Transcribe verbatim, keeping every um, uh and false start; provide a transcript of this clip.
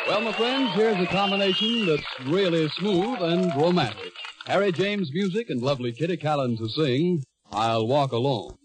Well, my friends, here's a combination that's really smooth and romantic. Harry James music and lovely Kitty Callan to sing, I'll Walk Alone.